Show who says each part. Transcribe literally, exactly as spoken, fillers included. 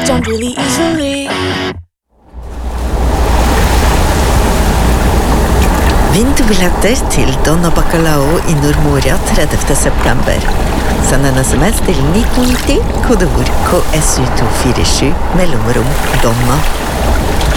Speaker 1: down really easily.
Speaker 2: Vinn to billetter til Donna Bacalao i Nordmoria tredivte september. Send en sms til nitten nitti, kodeord K S U to fire sju, mellomrom Donna.